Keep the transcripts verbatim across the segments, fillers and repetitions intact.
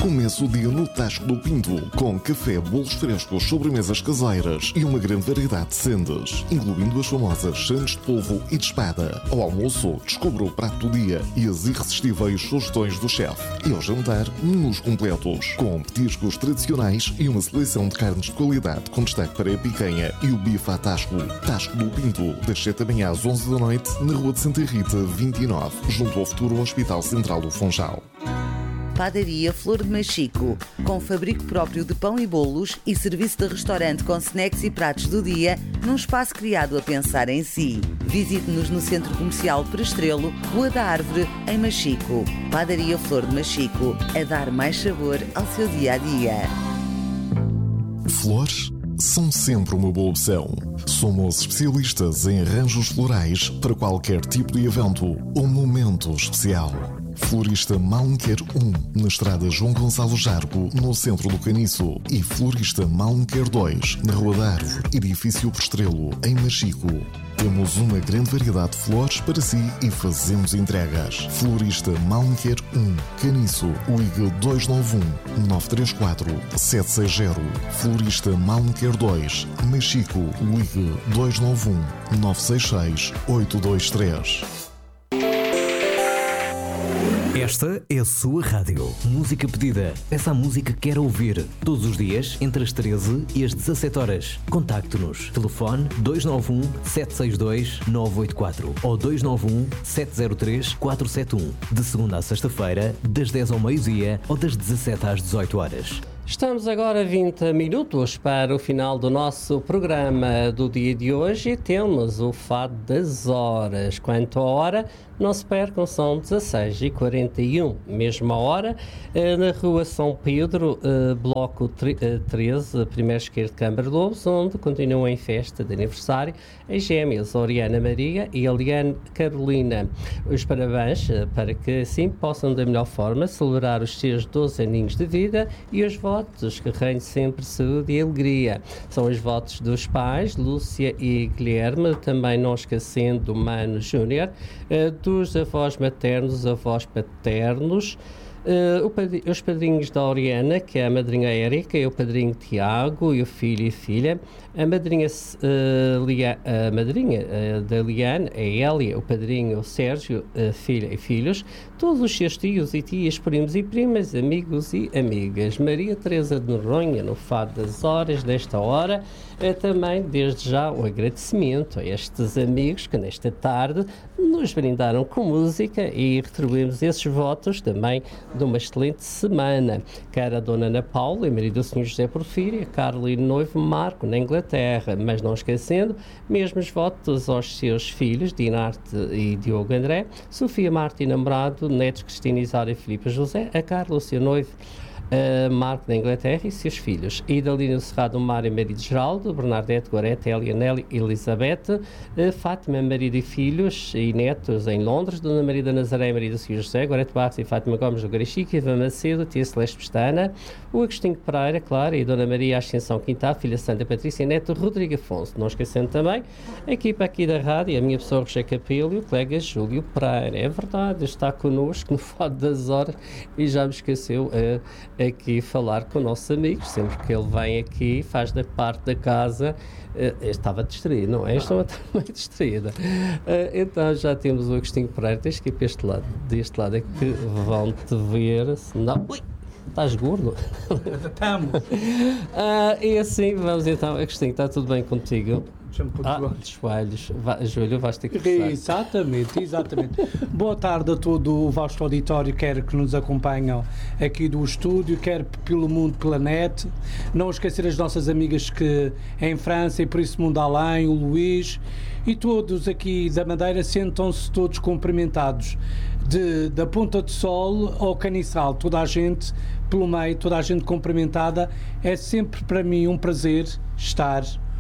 Comece o dia no Tasco do Pinto, com café, bolos frescos, sobremesas caseiras e uma grande variedade de sendas, incluindo as famosas sandes de polvo e de espada. Ao almoço, descubra o prato do dia e as irresistíveis sugestões do chefe. E ao jantar, menus completos, com petiscos tradicionais e uma seleção de carnes de qualidade, com destaque para a picanha e o bife à Tasco. Tasco do Pinto, das sete da manhã às onze da noite, na Rua de Santa Rita, vinte e nove, junto ao futuro Hospital Central do Funchal. Padaria Flor de Machico, com fabrico próprio de pão e bolos e serviço de restaurante com snacks e pratos do dia, num espaço criado a pensar em si. Visite-nos no Centro Comercial Prestrelo, Rua da Árvore, em Machico. Padaria Flor de Machico, a dar mais sabor ao seu dia-a-dia. Flores são sempre uma boa opção. Somos especialistas em arranjos florais para qualquer tipo de evento ou momento especial. Florista Malmequer um, na estrada João Gonçalo Jargo, no centro do Caniço. E Florista Malmequer dois, na Rua da Árvore, edifício Prestrelo, em Machico. Temos uma grande variedade de flores para si e fazemos entregas. Florista Malmequer um, Caniço, ligue dois nove um, nove três quatro, sete seis zero. Florista Malmequer dois, Machico, ligue dois nove um, nove seis seis, oito dois três. Esta é a sua rádio. Música pedida. Essa música que quer ouvir. Todos os dias, entre as treze e as dezassete horas. Contacte-nos. Telefone dois nove um, sete seis dois, nove oito quatro ou dois nove um, sete zero três, quatro sete um. De segunda a sexta-feira, das dez ao meio-dia ou das dezassete às dezoito horas. Estamos agora a vinte minutos para o final do nosso programa do dia de hoje e temos o Fado das Horas. Quanto à hora, não se percam, são dezasseis e quarenta e um, mesma hora, na Rua São Pedro, Bloco treze, primeira esquerda de Câmara de Lobos, onde continuam em festa de aniversário as gêmeas Oriana Maria e Eliane Carolina. Os parabéns para que assim possam da melhor forma celebrar os seus doze aninhos de vida e os votos que reine sempre saúde e alegria. São os votos dos pais, Lúcia e Guilherme, também não esquecendo do Mano Júnior, dos avós maternos, avós paternos, Uh, o padri- os padrinhos da Oriana, que é a madrinha Érica, e o padrinho Tiago, e o filho e filha, a madrinha, uh, Lia- a madrinha uh, da Liane, a Hélia, o padrinho Sérgio, uh, filha e filhos, todos os seus tios e tias, primos e primas, amigos e amigas. Maria Teresa de Noronha, no Fado das Horas, desta hora, é também, desde já, o agradecimento a estes amigos que nesta tarde nos brindaram com música e retribuímos esses votos também de uma excelente semana. Quer a Dona Ana Paula e marido do senhor José Porfírio, a Carla e noivo Marco, na Inglaterra, mas não esquecendo, mesmos votos aos seus filhos, Dinarte e Diogo André, Sofia Marta e namorado, netos Cristina Isaura e Filipe José, a Carla, o seu noivo, Uh, Marco da Inglaterra e seus filhos, Idalina Cerrado Mário marido Geraldo, Bernadette, Gorete, Elia, Nelly, Elizabeth, uh, Fátima, marido e filhos e netos em Londres, Dona Maria da Nazaré, marido do senhor José, Gorete Barros e Fátima Gomes do Garichique, Ivan Macedo, tia Celeste Pestana, o Agostinho Pereira, claro, e Dona Maria Ascensão Quintal, filha Santa Patrícia e neto Rodrigo Afonso. Não esquecendo também a equipa aqui da rádio, a minha pessoa Roger Capelo e o colega Júlio Pereira. É verdade, está connosco no Fado das Horas e já me esqueceu uh, aqui falar com nossos amigos, sempre que ele vem aqui, faz da parte da casa, uh, estava distraído, não é? Estava meio distraída. Uh, então já temos o Agostinho Pereira, tens que ir para este lado, deste lado é que vão-te ver, senão... Ui! Estás gordo? Estamos. uh, e assim, vamos então, Agostinho, está tudo bem contigo? Ah, joelhos, joelho vais ter que começar. Exatamente, exatamente. Boa tarde a todo o vasto auditório, quer que nos acompanham aqui do estúdio, quer pelo mundo, pela net. Não esquecer as nossas amigas que em França e por isso mundo além, o Luís e todos aqui da Madeira, sentam-se todos cumprimentados. De, da Ponta de Sol ao Caniçal, toda a gente pelo meio, toda a gente cumprimentada. É sempre para mim um prazer estar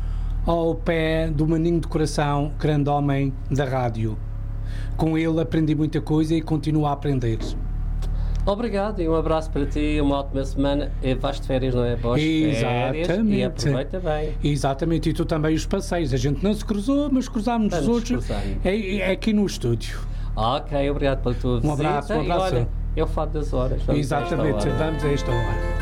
ao pé do maninho de coração, grande homem da rádio. Com ele aprendi muita coisa e continuo a aprender. Obrigado e um abraço para ti, uma ótima semana. E vais de férias, não é? Boas férias e aproveita bem. Exatamente, e tu também os passeios. A gente não se cruzou, mas cruzámos-nos hoje é, é aqui no estúdio. Ok, obrigado pela tua visita. Um abraço, um abraço. E olha, É o Fado das Horas. Vamos Exatamente, a esta hora. vamos a esta hora.